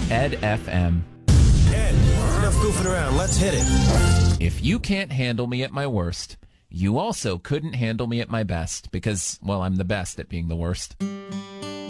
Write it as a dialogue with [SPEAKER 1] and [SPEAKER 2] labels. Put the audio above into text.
[SPEAKER 1] Ed FM.
[SPEAKER 2] Ed, enough goofing around. Let's hit it.
[SPEAKER 1] If you can't handle me at my worst, you also couldn't handle me at my best because, well, I'm the best at being the worst.